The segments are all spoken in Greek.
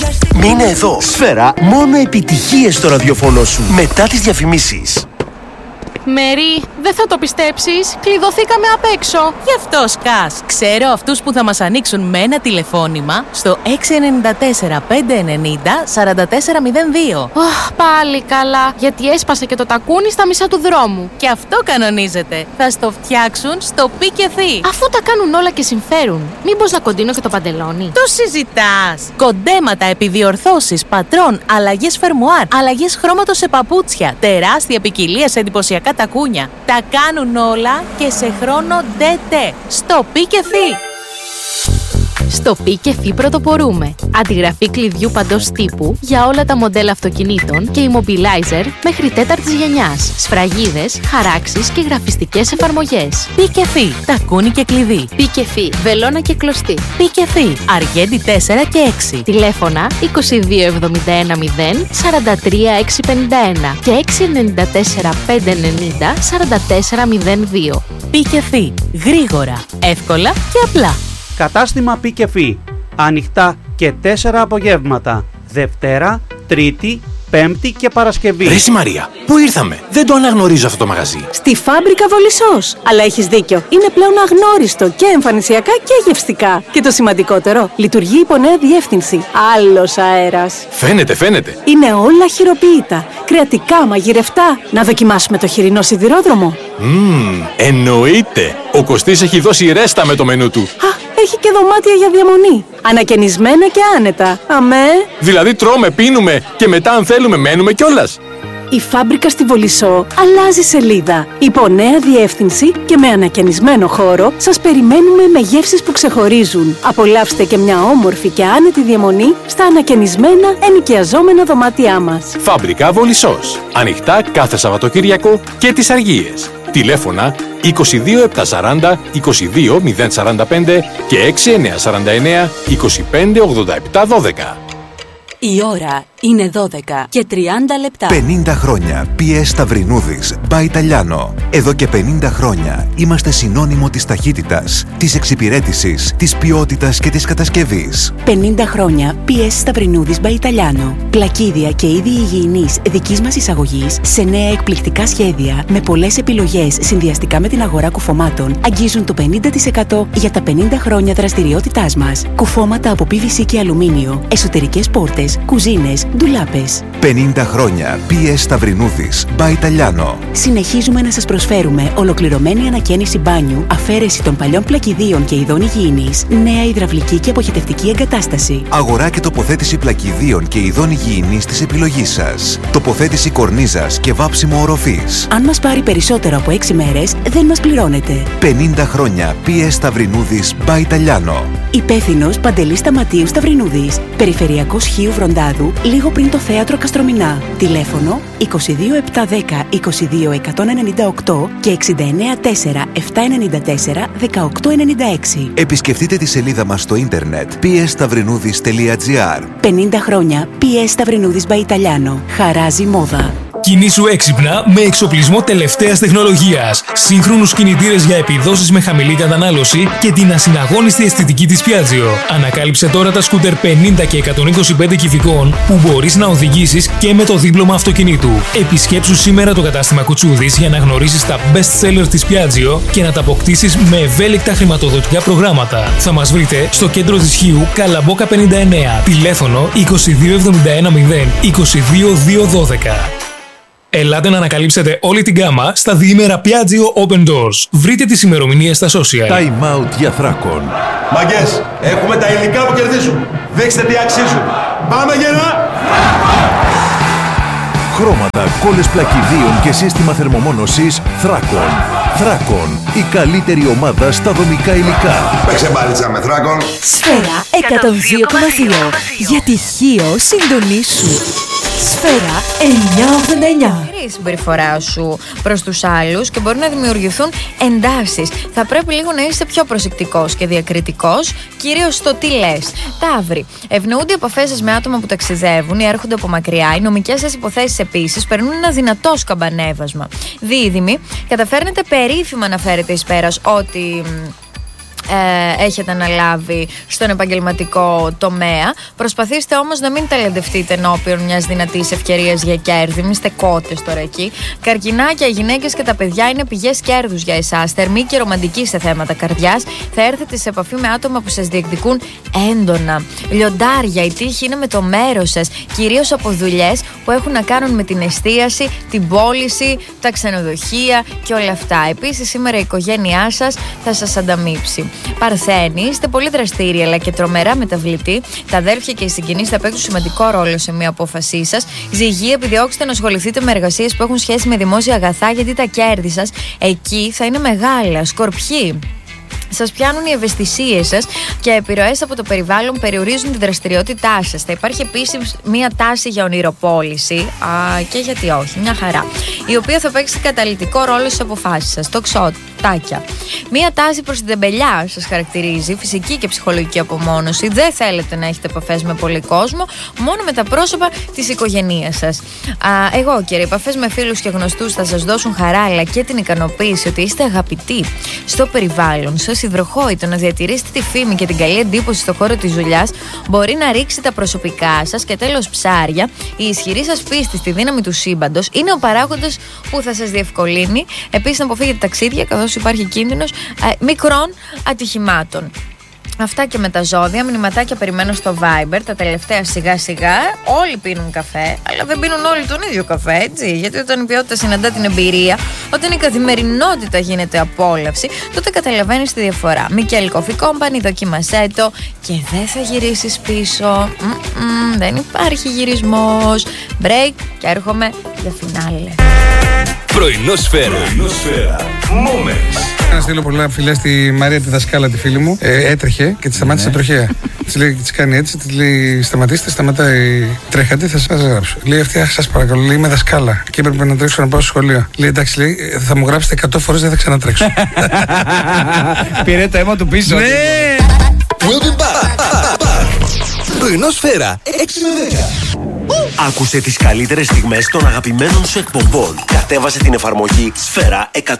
Μείνε εδώ. Σφαίρα, μόνο επιτυχίες στο ραδιοφωνό σου. Μετά τις διαφημίσεις. Μέρι, δεν θα το πιστέψεις. Κλειδωθήκαμε απ' έξω. Γι' αυτό σκάς. Ξέρω αυτούς που θα μας ανοίξουν με ένα τηλεφώνημα στο 694 590 4402. Πάλι καλά, γιατί έσπασε και το τακούνι στα μισά του δρόμου. Και αυτό κανονίζεται. Θα στο φτιάξουν στο Πικεφί. Αφού τα κάνουν όλα και συμφέρουν, μήπως να κοντίνω και το παντελόνι? Το συζητάς. Κοντέματα, επιδιορθώσεις, πατρών, αλλαγές φερμουάρ, αλλαγές χρώματος σε παπούτσια, τεράστια ποικιλία σε εντυπωσιακά τακούνια. Τα κάνουν όλα και σε χρόνο DT. Στο Πικεφί. Στο Πικεφί πρωτοπορούμε. Αντιγραφή κλειδιού παντός τύπου για όλα τα μοντέλα αυτοκινήτων και immobilizer μέχρι τέταρτης γενιάς. Σφραγίδες, χαράξεις και γραφιστικές εφαρμογές. Πικεφί. Τακούνι και κλειδί. Πικεφί. Βελόνα και κλωστή. Πικεφί. Αργέντη 4 και 6. Τηλέφωνα 2271 0 43 651 και 694 590 44 02. Πικεφί. Γρήγορα, εύκολα και απλά. Κατάστημα Πικεφί. Ανοιχτά και 4 απογεύματα. Δευτέρα, Τρίτη, Πέμπτη και Παρασκευή. Ρε Μαρία, πού ήρθαμε? Δεν το αναγνωρίζω αυτό το μαγαζί. Στη Φάμπρικα Βολισσός. Αλλά έχεις δίκιο. Είναι πλέον αγνώριστο και εμφανισιακά και γευστικά. Και το σημαντικότερο, λειτουργεί υπό νέα διεύθυνση. Άλλος αέρας. Φαίνεται. Είναι όλα χειροποίητα. Κρεατικά, μαγειρευτά. Να δοκιμάσουμε το χοιρινό σιδηρόδρομο. Εννοείται. Ο Κωστής έχει δώσει ρέστα με το μενού του. Έχει και δωμάτια για διαμονή. Ανακαινισμένα και άνετα. Αμέ. Δηλαδή τρώμε, πίνουμε και μετά αν θέλουμε μένουμε κιόλας. Η Φάμπρικα στη Βολισσό αλλάζει σελίδα. Υπό νέα διεύθυνση και με ανακαινισμένο χώρο σας περιμένουμε με γεύσεις που ξεχωρίζουν. Απολαύστε και μια όμορφη και άνετη διαμονή στα ανακαινισμένα ενοικιαζόμενα δωμάτια μας. Φάμπρικα Βολισσός. Ανοιχτά κάθε Σαββατοκύριακο και τις Αργίες. Τηλέφωνα 22 740 22 045 και 6949 25 87 12. Η ώρα είναι 12 και 30 λεπτά. 50 χρόνια PS Σταυρινούδης by Italiano. Εδώ και 50 χρόνια είμαστε συνώνυμο της ταχύτητας, της εξυπηρέτησης, της ποιότητας και της κατασκευής. 50 χρόνια PS Σταυρινούδης by Italiano. Πλακίδια και είδη υγιεινής δικής μας εισαγωγής σε νέα εκπληκτικά σχέδια με πολλές επιλογές συνδυαστικά με την αγορά κουφωμάτων αγγίζουν το 50% για τα 50 χρόνια δραστηριότητάς μας. Κουφώματα από PVC και αλουμίνιο, εσωτερικές πόρτες, κουζίνες, ντουλάπες. 50 χρόνια PS Σταυρινούδης by Italiano. Συνεχίζουμε να σας προσφέρουμε ολοκληρωμένη ανακαίνιση μπάνιου, αφαίρεση των παλιών πλακιδίων και ειδών υγιεινής, νέα υδραυλική και αποχετευτική εγκατάσταση. Αγορά και τοποθέτηση πλακιδίων και ειδών υγιεινής της επιλογής σας. Τοποθέτηση κορνίζας και βάψιμο οροφής. Αν μας πάρει περισσότερο από 6 μέρες, δεν μας πληρώνετε. 50 χρόνια PS Σταυρινούδης by Italiano. Υπεύθυνος Παντελής Σταματίου Σταυρινούδης. Περιφερειακός Χίου Βροντάδου, λίγο πριν το θέατρο Καστρομηνά. Τηλέφωνο 22 710 22 198 και 69 4 794 1896. Επισκεφτείτε τη σελίδα μας στο ίντερνετ psstavrinudis.gr. 50 χρόνια PS Σταυρινούδης by Italiano. Χαράζει μόδα. Κινήσου έξυπνα με εξοπλισμό τελευταίας τεχνολογίας, σύγχρονους κινητήρες για επιδόσεις με χαμηλή κατανάλωση και την ασυναγώνιστη αισθητική της Piaggio. Ανακάλυψε τώρα τα σκούτερ 50 και 125 κυβικών που μπορείς να οδηγήσεις και με το δίπλωμα αυτοκινήτου. Επισκέψου σήμερα το κατάστημα Κουτσούδης για να γνωρίσεις τα best sellers της Piaggio και να τα αποκτήσεις με ευέλικτα χρηματοδοτικά προγράμματα. Θα μας βρείτε στο κέντρο της Χίου Καλαμπόκα 59. Τηλέφωνο 2271 0 22 212. Ελάτε να ανακαλύψετε όλη την γκάμα στα διήμερα Piaggio Open Doors. Βρείτε τις ημερομηνίες στα social. Time out για Θράκον. Μαγκές, έχουμε τα υλικά που κερδίζουν. Δείξτε τι αξίζουν. Πάμε γερά! Χρώματα, κόλλες πλακιδίων και σύστημα θερμομόνωσης Θράκον. Θράκον, η καλύτερη ομάδα στα δομικά υλικά. Παίξε μπάλιτσα με Θράκον. Σφαίρα 102,2. Για τυχείο συντονίσου. Σφαίρα 989. Η συμπεριφορά σου προς τους άλλους και μπορεί να δημιουργηθούν εντάσεις. Θα πρέπει λίγο να είσαι πιο προσεκτικός και διακριτικός, κυρίως στο τι λες. Ταύροι. Ευνοούνται οι επαφές σας με άτομα που ταξιδεύουν ή έρχονται από μακριά. Οι νομικές σας υποθέσεις επίσης περνούν ένα δυνατό σκαμπανέβασμα. Δίδυμοι. Καταφέρνετε περίφημα να φέρετε εις πέρας ότι έχετε αναλάβει στον επαγγελματικό τομέα. Προσπαθήστε όμως να μην ταλαντευτείτε ενώπιον μιας δυνατής ευκαιρίας για κέρδη. Μην είστε κότες τώρα εκεί. Καρκινάκια, οι γυναίκες και τα παιδιά είναι πηγές κέρδους για εσάς. Θερμοί και ρομαντικοί σε θέματα καρδιάς. Θα έρθετε σε επαφή με άτομα που σας διεκδικούν έντονα. Λιοντάρια, η τύχη είναι με το μέρος σας. Κυρίως από δουλειές που έχουν να κάνουν με την εστίαση, την πώληση, τα ξενοδοχεία και όλα αυτά. Επίσης, σήμερα η οικογένειά σας θα σας ανταμείψει. Παρθένοι, είστε πολύ δραστήριοι αλλά και τρομερά μεταβλητοί. Τα αδέλφια και οι συγγενείς θα παίξουν σημαντικό ρόλο σε μια απόφασή σας. Ζυγή, επιδιώξτε να ασχοληθείτε με εργασίες που έχουν σχέση με δημόσια αγαθά, γιατί τα κέρδη σας εκεί θα είναι μεγάλα. Σκορπιοί, σας πιάνουν οι ευαισθησίες σας και επιρροές από το περιβάλλον περιορίζουν τη δραστηριότητά σας. Θα υπάρχει επίσης μια τάση για ονειροπόληση, και γιατί όχι, μια χαρά, η οποία θα παίξει καταλυτικό ρόλο στις αποφάσεις σας. Τοξοτάκια. Μια τάση προς την τεμπελιά σας χαρακτηρίζει, φυσική και ψυχολογική απομόνωση. Δεν θέλετε να έχετε επαφές με πολύ κόσμο, μόνο με τα πρόσωπα της οικογένειας σας. Εγώ, κύριε, επαφές με φίλους και γνωστούς θα σας δώσουν χαρά, αλλά και την ικανοποίηση ότι είστε αγαπητοί στο περιβάλλον σας. Υδροχόη, το να διατηρήσετε τη φήμη και την καλή εντύπωση στον χώρο της δουλειάς μπορεί να ρίξει τα προσωπικά σας. Και τέλος, ψάρια, η ισχυρή σας πίστη στη δύναμη του σύμπαντος είναι ο παράγοντας που θα σας διευκολύνει. Επίσης, να αποφύγετε ταξίδια, καθώς υπάρχει κίνδυνος μικρών ατυχημάτων. Αυτά και με τα ζώδια. Μηνυματάκια περιμένω στο Viber. Τα τελευταία σιγά σιγά. Όλοι πίνουν καφέ, αλλά δεν πίνουν όλοι τον ίδιο καφέ, έτσι. Γιατί όταν η ποιότητα συναντά την εμπειρία, όταν η καθημερινότητα γίνεται απόλαυση, τότε καταλαβαίνεις τη διαφορά. Μικέλ Coffee Company, δοκίμασέ το και δεν θα γυρίσεις πίσω. Δεν υπάρχει γυρισμός. Break και έρχομαι για φινάλε. Πρωινόσφαιρα. Moments. Να στείλω πολλά φιλιά στη Μαρία, τη δασκάλα, τη φίλη μου. Έτρεχε και τη σταμάτησε τροχαία. Τη λέει, τη κάνει έτσι, τη λέει: σταματήστε, σταματάει. Τρέχατε, θα σα γράψω. Λέει αυτή: αχ, σα παρακαλώ, λέει, είμαι δασκάλα. Και έπρεπε να τρέξω να πάω στο σχολείο. Λέει: εντάξει, λέει, θα μου γράψετε 100 φορές, δεν θα ξανατρέξω. Πήρε το αίμα του πίσω. Ναι! We'll be back. Πρωινόσφαιρα 6 με 10. Άκουσε τις καλύτερες στιγμές των αγαπημένων σου εκπομπών. Κατέβασε την εφαρμογή Σφαίρα 102.2.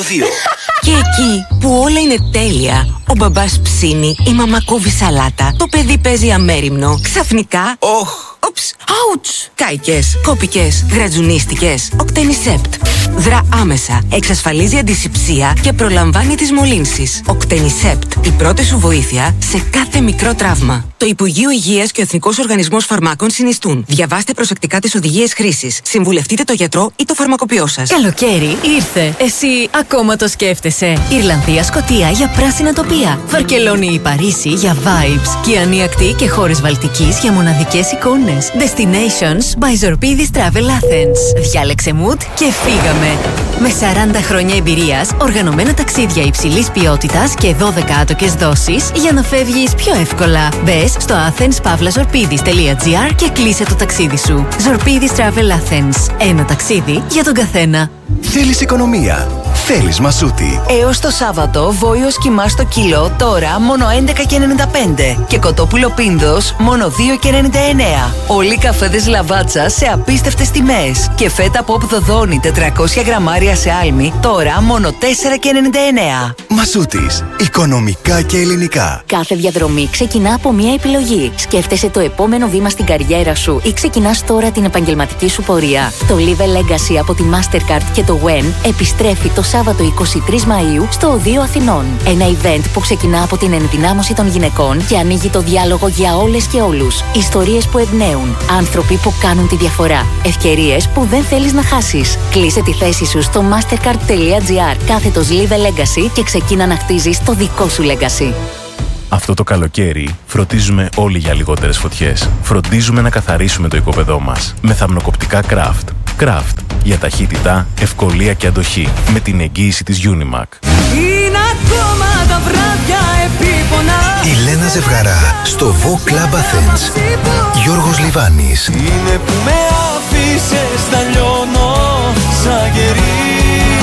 Και εκεί που όλα είναι τέλεια, ο μπαμπάς ψήνει, η μαμά κόβει σαλάτα, το παιδί παίζει αμέριμνο, ξαφνικά... Οψ, αουτς! Κάικες, κόπικες, γρατζουνίστικες. Οκτενισέπτ. Δρά άμεσα, εξασφαλίζει αντισηψία και προλαμβάνει τις μολύνσεις. Οκτενισέπτ. Η πρώτη σου βοήθεια σε κάθε μικρό τραύμα. Το Υπουργείο Υγείας και ο Εθνικός Οργανισμός Φαρμάκων συνιστούν. Διαβάστε προσεκτικά τις οδηγίες χρήσης. Συμβουλευτείτε το γιατρό ή το φαρμακοποιό σας. Καλοκαίρι ήρθε. Εσύ ακόμα το σκέφτεσαι. Ιρλανδία, Σκωτία για πράσινα τοπία. Βαρκελόνη ή Παρίσι για vibes. Κιανή ακτή και χώρες Βαλτικής για μοναδικές εικόνες. Destinations by Zorpidis Travel Athens. Διάλεξε mood και φύγαμε. Με 40 χρόνια εμπειρίας, οργανωμένα ταξίδια υψηλής ποιότητας και 12 άτοκες δόσεις για να φεύγεις πιο εύκολα. Μπες στο athens-zorpidis.gr και κλείσε το ταξίδι σου. Zorpidis Travel Athens. Ένα ταξίδι για τον καθένα. Θέλεις οικονομία. Θέλεις Μασούτη. Έως το Σάββατο, βόηος κιμά στο κιλό τώρα μόνο 11,95 και κοτόπουλο πίνδος μόνο 2,99. Όλοι οι καφέδες Λαβάτσα σε απίστευτες τιμές. Και φέτα Pop Δοδόνη 400 γραμμάρια σε άλμη τώρα μόνο 4,99. Μασούτης. Οικονομικά και ελληνικά. Κάθε διαδρομή ξεκινά από μια επιλογή. Σκέφτεσαι το επόμενο βήμα στην καριέρα σου ή ξεκινάς τώρα την επαγγελματική σου πορεία. Το Live Legacy από τη Mastercard και το WEN επιστρέφει το Σάββατο 23 Μαΐου στο Οδείο Αθηνών. Ένα event που ξεκινά από την ενδυνάμωση των γυναικών και ανοίγει το διάλογο για όλες και όλους. Ιστορίες που εμπνέουν. Άνθρωποι που κάνουν τη διαφορά. Ευκαιρίες που δεν θέλεις να χάσεις. Κλείσε τη θέση σου στο mastercard.gr /Live Legacy και ξεκίνα να χτίζεις το δικό σου legacy. Αυτό το καλοκαίρι φροντίζουμε όλοι για λιγότερες φωτιές. Φροντίζουμε να καθαρίσουμε το οικόπεδό μας με θαμνοκοπτικά Craft. Craft για ταχύτητα, ευκολία και αντοχή με την εγγύηση της Unimac. Είναι ακόμα τα βράδια επίπονα. Η Λένα Ζευγαρά στο Vogue Club Athens. Γιώργος Λιβάνης. Είναι που με άφησες να λιώνω σαν γερί.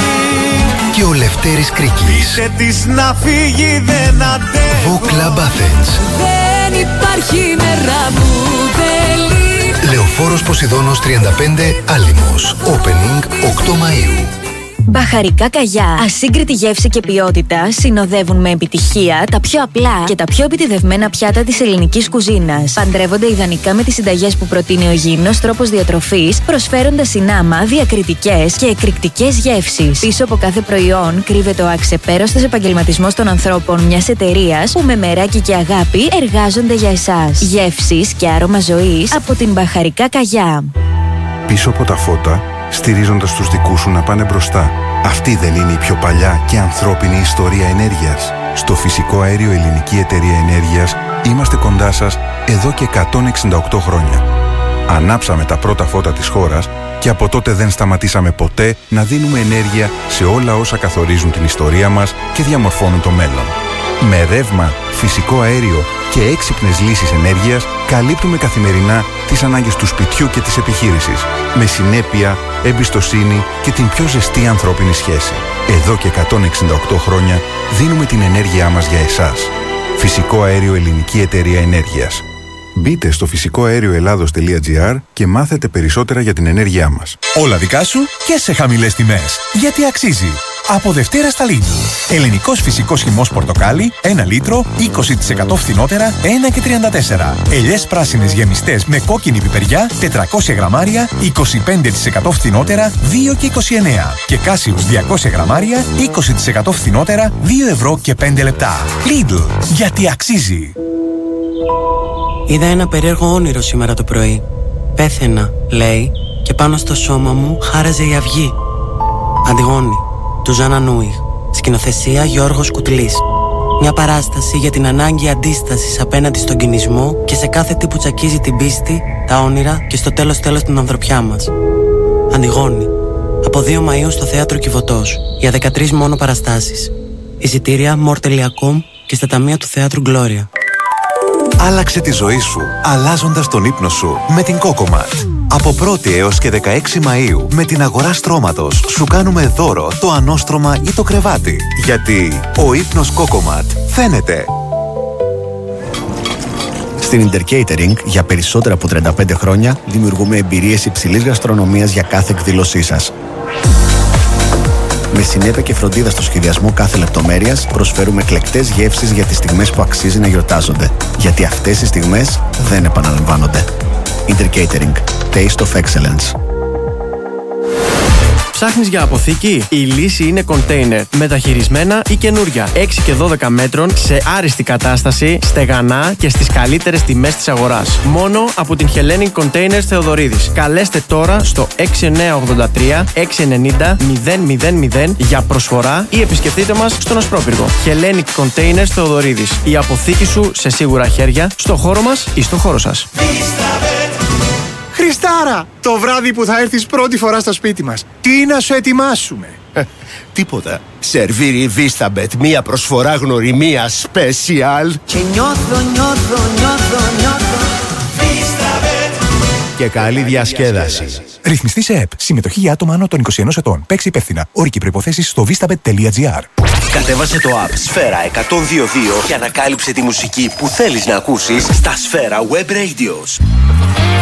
Και ο Λευτέρης Κρίκης. Πείτε της να φύγει, δεν αντέχω. Vogue Club Athens. Δεν υπάρχει μέρα που δεν λείπει. Λεωφόρος Ποσειδώνος 35, Άλυμος. Opening 8 Μαΐου. Μπαχαρικά Καγιά. Ασύγκριτη γεύση και ποιότητα συνοδεύουν με επιτυχία τα πιο απλά και τα πιο επιτηδευμένα πιάτα της ελληνικής κουζίνας. Παντρεύονται ιδανικά με τις συνταγές που προτείνει ο υγιεινός τρόπος διατροφής, προσφέροντας συνάμα διακριτικές και εκρηκτικές γεύσεις. Πίσω από κάθε προϊόν κρύβεται ο αξεπέραστος επαγγελματισμός των ανθρώπων μιας εταιρείας που με μεράκι και αγάπη εργάζονται για εσάς. Γεύσεις και άρωμα ζωής από την Μπαχαρικά Καγιά. Πίσω από τα φώτα, στηρίζοντας τους δικούς σου να πάνε μπροστά. Αυτή δεν είναι η πιο παλιά και ανθρώπινη ιστορία ενέργειας? Στο Φυσικό Αέριο Ελληνική Εταιρεία Ενέργειας είμαστε κοντά σας εδώ και 168 χρόνια. Ανάψαμε τα πρώτα φώτα της χώρας και από τότε δεν σταματήσαμε ποτέ να δίνουμε ενέργεια σε όλα όσα καθορίζουν την ιστορία μας και διαμορφώνουν το μέλλον. Με ρεύμα, φυσικό αέριο και έξυπνες λύσεις ενέργειας καλύπτουμε καθημερινά τις ανάγκες του σπιτιού και της επιχείρησης, με συνέπεια, εμπιστοσύνη και την πιο ζεστή ανθρώπινη σχέση. Εδώ και 168 χρόνια δίνουμε την ενέργειά μας για εσάς. Φυσικό Αέριο Ελληνική Εταιρεία Ενέργειας. Μπείτε στο φυσικοαέρioελλάδος.gr και μάθετε περισσότερα για την ενέργειά μας. Όλα δικά σου και σε χαμηλές τιμές. Γιατί αξίζει. Από Δευτέρα στα Lidl. Ελληνικός φυσικός χυμός πορτοκάλι, 1 λίτρο, 20% φθηνότερα, 1,34. Ελιές πράσινες γεμιστές με κόκκινη πιπεριά, 400 γραμμάρια, 25% φθηνότερα, 2,29. Και κάσιους 200 γραμμάρια, 20% φθηνότερα, 2 ευρώ και 5 λεπτά. Lidl. Γιατί αξίζει. Είδα ένα περίεργο όνειρο σήμερα το πρωί. Πέθαινα, λέει, και πάνω στο σώμα μου χάραζε η αυγή. Αντιγόνη, του Ζάνα Νούιχ. Σκηνοθεσία Γιώργος Κουτλής. Μια παράσταση για την ανάγκη αντίστασης απέναντι στον κινησμό και σε κάθε τι που τσακίζει την πίστη, τα όνειρα και στο τέλος την ανθρωπιά μας. Αντιγόνη. Από 2 Μαΐου στο Θέατρο Κιβωτός. Για 13 μόνο παραστάσεις. Εισιτήρια more.com και στα ταμεία του Θεάτρου Gloria. Άλλαξε τη ζωή σου, αλλάζοντας τον ύπνο σου με την Cocomat. Από 1η έως και 16 Μαΐου, με την αγορά στρώματος, σου κάνουμε δώρο το ανώστρωμα ή το κρεβάτι. Γιατί ο ύπνος Cocomat φαίνεται. Στην Intercatering, για περισσότερα από 35 χρόνια, δημιουργούμε εμπειρίες υψηλής γαστρονομίας για κάθε εκδήλωσή σας. Με συνέπεια και φροντίδα στο σχεδιασμό κάθε λεπτομέρειας, προσφέρουμε εκλεκτές γεύσεις για τις στιγμές που αξίζει να γιορτάζονται. Γιατί αυτές οι στιγμές δεν επαναλαμβάνονται. Intercatering. Taste of Excellence. Ψάχνεις για αποθήκη? Η λύση είναι container. Μεταχειρισμένα ή καινούρια. 6 και 12 μέτρων σε άριστη κατάσταση, στεγανά και στις καλύτερες τιμές της αγοράς. Μόνο από την Hellenic Containers Θεοδωρίδης. Καλέστε τώρα στο 6983 690 000 για προσφορά ή επισκεφτείτε μας στον Ασπρόπυργο. Hellenic Containers Θεοδωρίδης. Η αποθήκη σου σε σίγουρα χέρια, στο χώρο μας ή στο χώρο σας. Χριστάρα! Το βράδυ που θα έρθεις πρώτη φορά στο σπίτι μας, τι να σου ετοιμάσουμε? Τίποτα. Σερβίρι Vistabet, μία προσφορά γνωριμία special. Και νιώθω Vistabet. Και καλή διασκέδαση. Ρυθμιστή σε ΕΠ. Συμμετοχή για άτομα άνω των 21 ετών. Παίξει υπεύθυνα. Όροι και προϋποθέσεις στο vistabet.gr. Κατέβασε το app Σφαίρα 102.2 και ανακάλυψε τη μουσική που θέλεις να ακούσεις στα Σφαίρα Web Radios.